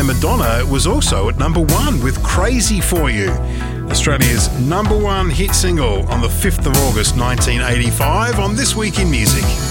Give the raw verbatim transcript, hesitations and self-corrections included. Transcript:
And Madonna was also at number one with Crazy For You, Australia's number one hit single on the fifth of August nineteen eighty-five on This Week in Music.